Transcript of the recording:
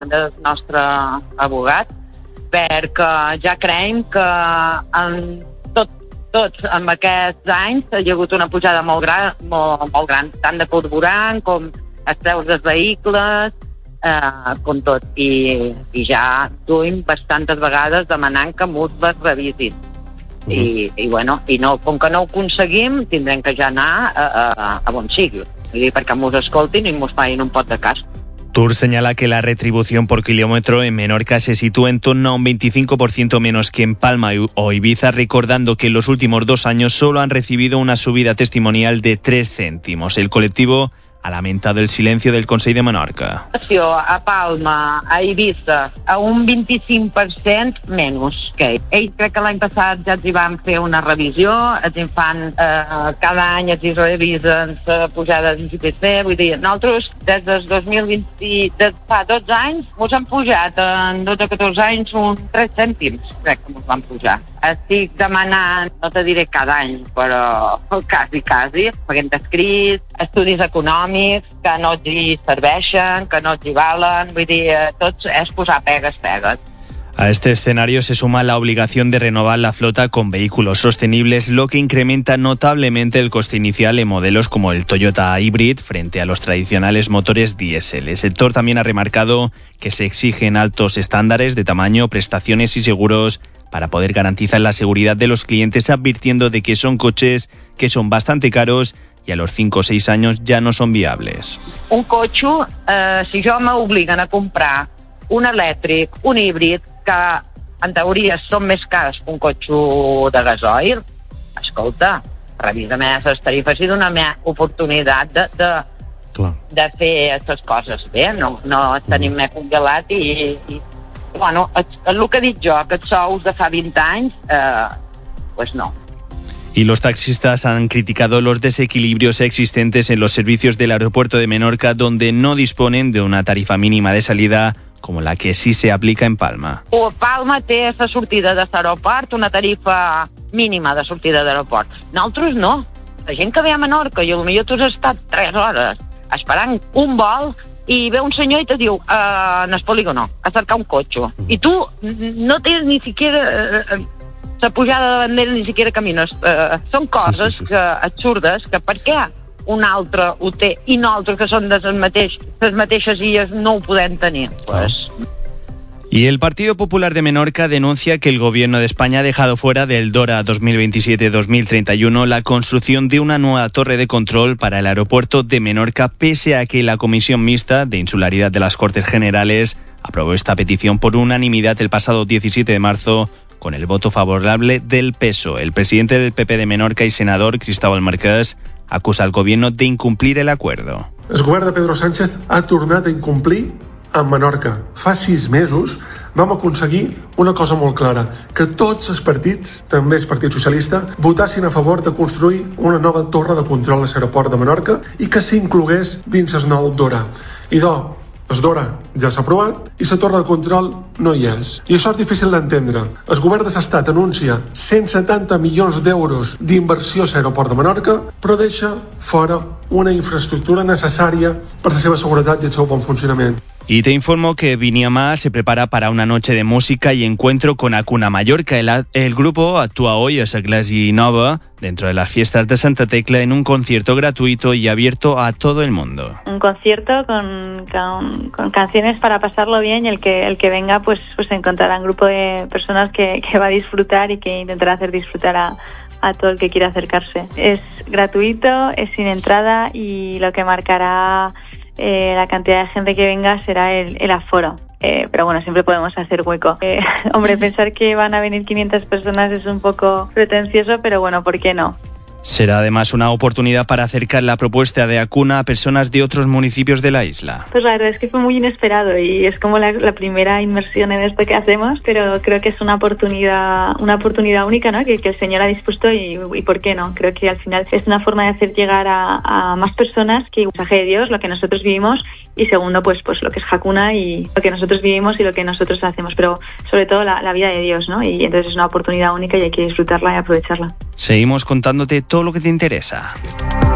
del nostre abogat, perquè ja creiem que tots en aquests anys hi ha hagut una pujada molt gran, tant de carburant com els preus dels vehicles, com tot. I ja duim bastantes vegades demanant que mos les revisin. I no, com que no ho aconseguim, tindrem que ja anar a on sigui, perquè mos escoltin i mos facin un pot de cas. Tour señala que la retribución por kilómetro en Menorca se sitúa en torno a un 25% menos que en Palma o Ibiza, recordando que en los últimos 2 años solo han recibido una subida testimonial de 3 céntimos. El colectivo ha lamentado el silencio del Consell de Menorca. A Palma, a Ibiza, a un 25% menys que ells. Crec que l'any passat ja els hi van fer una revisió, els fan cada any els hi revisen la pujada d'IPC, vull dir, nosaltres des del 2020, fa 12 anys, ens han pujat en 12-14 anys uns 3 cèntims, crec que ens van pujar. Estic demanant, no te diré cada any, però quasi, perquè hem escrit estudis econòmics que no els hi serveixen, que no els hi valen, vull dir, tot és posar pegues. A este escenario se suma la obligación de renovar la flota con vehículos sostenibles, lo que incrementa notablemente el coste inicial en modelos como el Toyota Hybrid frente a los tradicionales motores diésel. El sector también ha remarcado que se exigen altos estándares de tamaño, prestaciones y seguros para poder garantizar la seguridad de los clientes, advirtiendo de que son coches que son bastante caros y a los 5 o 6 años ya no son viables. Un cotxe, si jo m'obliguen a comprar un elèctric, un híbrid, que en teoria són més cars que un cotxe de gasoil, escolta, revisa més les tarifes i dona més oportunitat de fer aquestes coses bé, no tenim més congelat i bueno, el que he dit jo, aquests sous de fa 20 anys, pues no. Y los taxistas han criticado los desequilibrios existentes en los servicios del aeropuerto de Menorca, donde no disponen de una tarifa mínima de salida como la que sí se aplica en Palma. Palma té la sortida de l'aeroport, una tarifa mínima de sortida d'aeroport. Nosaltres no. La gent que ve a Menorca, i potser tu has estat 3 hores esperant un vol i ve un senyor i te diu en el polígono a cercar un cotxe. I tu no tens ni siquiera la pujada de bandera, ni siquiera camines. Són coses absurdes que per què un altre ho té i nosaltres, que són les mateixes illes, no ho podem tenir. Y el Partido Popular de Menorca denuncia que el Gobierno de España ha dejado fuera del DORA 2027-2031 la construcción de una nueva torre de control para el aeropuerto de Menorca, pese a que la Comisión Mixta de Insularidad de las Cortes Generales aprobó esta petición por unanimidad el pasado 17 de marzo con el voto favorable del PSOE. El presidente del PP de Menorca y senador, Cristóbal Marquès, acusa al Gobierno de incumplir el acuerdo. El govern de Pedro Sánchez ha tornat a incomplir amb Menorca. Fa 6 mesos vam aconseguir una cosa molt clara, que tots els partits, també el Partit Socialista, votassin a favor de construir una nova torre de control a l'aeroport de Menorca i que s'inclogués dins el nou DORA. I el DORA ja s'ha aprovat i la torre de control no hi és. I això és difícil d'entendre. El govern de l'Estat anuncia 170 milions d'euros d'inversió a l'aeroport de Menorca, però deixa fora una infraestructura necessària per la seva seguretat i el seu bon funcionament. Y te informo que Vinyama se prepara para una noche de música y encuentro con Acuna Mallorca. El grupo actúa hoy a Saglas y Nova dentro de las fiestas de Santa Tecla en un concierto gratuito y abierto a todo el mundo. Un concierto con canciones para pasarlo bien y el que venga pues encontrará un grupo de personas que va a disfrutar y que intentará hacer disfrutar a todo el que quiera acercarse. Es gratuito, es sin entrada y lo que marcará la cantidad de gente que venga será el aforo. Pero bueno, siempre podemos hacer hueco. Hombre, pensar que van a venir 500 personas es un poco pretencioso, pero bueno, ¿por qué no? Será además una oportunidad para acercar la propuesta de Acuna a personas de otros municipios de la isla. Pues la verdad es que fue muy inesperado y es como la primera inmersión en esto que hacemos, pero creo que es una oportunidad única, ¿no? Que el Señor ha dispuesto y ¿por qué no? Creo que al final es una forma de hacer llegar a más personas que el mensaje de Dios, lo que nosotros vivimos, y segundo, pues lo que es Hakuna y lo que nosotros vivimos y lo que nosotros hacemos, pero sobre todo la vida de Dios, ¿no? Y entonces es una oportunidad única y hay que disfrutarla y aprovecharla. Seguimos contándote todo lo que te interesa.